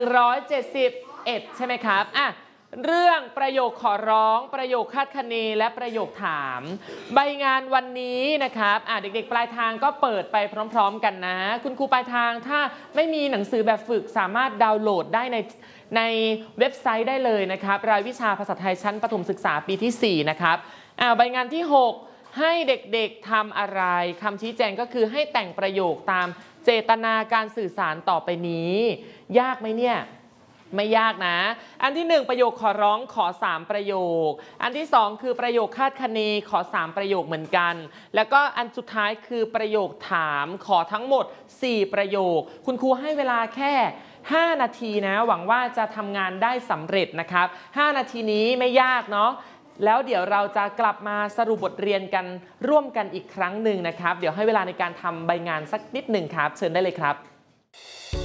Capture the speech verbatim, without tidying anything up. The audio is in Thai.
หนึ่งร้อยเจ็ดสิบเอ็ดใช่ไหมครับอ่ะเรื่องประโยคขอร้องประโยคคาดคะเนและประโยคถามใบงานวันนี้นะครับอ่ะเด็กๆปลายทางก็เปิดไปพร้อมๆกันนะคุณครูปลายทางถ้าไม่มีหนังสือแบบฝึกสามารถดาวน์โหลดได้ในในเว็บไซต์ได้เลยนะครับรายวิชาภาษาไทยชั้นประถมศึกษาปีที่สี่นะครับอ่ะใบงานที่หกให้เด็กๆทำอะไรคำชี้แจงก็คือให้แต่งประโยคตามเจตนาการสื่อสารต่อไปนี้ยากไหมเนี่ยไม่ยากนะอันที่หนึ่งประโยคขอร้องขอสามประโยคอันที่สองคือประโยคคาดคะเนขอสามประโยคเหมือนกันแล้วก็อันสุดท้ายคือประโยคถามขอทั้งหมดสี่ประโยคคุณครูให้เวลาแค่ห้านาทีนะหวังว่าจะทำงานได้สำเร็จนะครับห้านาทีนี้ไม่ยากเนาะแล้วเดี๋ยวเราจะกลับมาสรุปบทเรียนกันร่วมกันอีกครั้งหนึ่งนะครับเดี๋ยวให้เวลาในการทำใบงานสักนิดหนึ่งครับเชิญได้เลยครับ